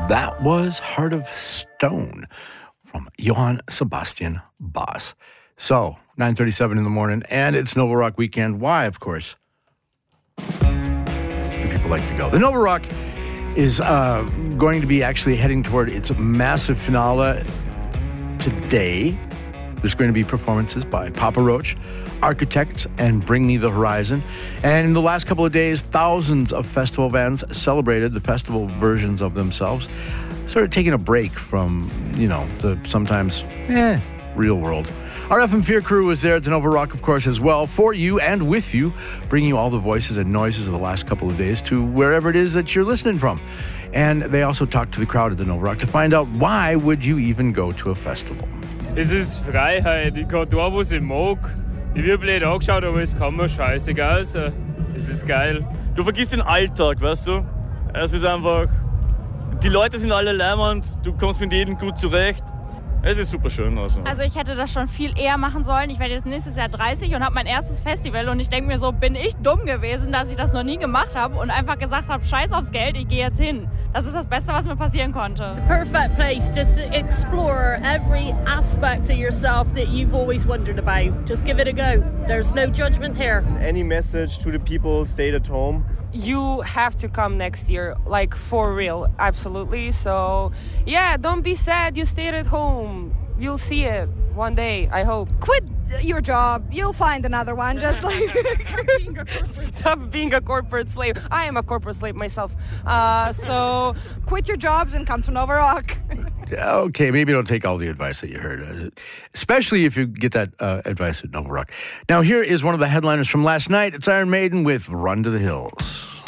That was Heart of Stone from Johann Sebastian Bach. So, 9:37 in the morning, and it's Nova Rock weekend. Why, of course, do people like to go? The Nova Rock is going to be actually heading toward its massive finale today. There's going to be performances by Papa Roach, Architects, and Bring Me the Horizon. And in the last couple of days, thousands of festival bands celebrated the festival versions of themselves, sort of taking a break from, the sometimes, real world. Our FM Fear crew was there at the Nova Rock, of course, as well, for you and with you, bringing you all the voices and noises of the last couple of days to wherever it is that you're listening from. And they also talked to the crowd at the Nova Rock to find out why would you even go to a festival. Es ist Freiheit. Ich kann da, was ich mag. Ich wird blöd angeschaut, aber es kann mir scheißegal sein. Es ist geil. Du vergisst den Alltag, weißt du? Es ist einfach... Die Leute sind alle leimend, du kommst mit jedem gut zurecht. Es ist super schön. Also ich hätte das schon viel eher machen sollen. Ich werde jetzt nächstes Jahr 30 und habe mein erstes Festival. Und ich denke mir so, bin ich dumm gewesen, dass ich das noch nie gemacht habe und einfach gesagt habe, scheiß aufs Geld, ich gehe jetzt hin. Das ist das Beste, was mir passieren konnte. The perfect place. Just explore every aspect of yourself that you've always wondered about. Just give it a go. There's no judgment here. Any message to the people, stay at home. You have to come next year, like for real, absolutely. So, yeah, don't be sad, you stayed at home. You'll see it one day, I hope. Quit your job, you'll find another one, just like... Stop being a corporate slave. I am a corporate slave myself. So, quit your jobs and come to Nova Rock. Okay, maybe don't take all the advice that you heard, especially if you get that advice at Nova Rock. Now, here is one of the headliners from last night. It's Iron Maiden with Run to the Hills.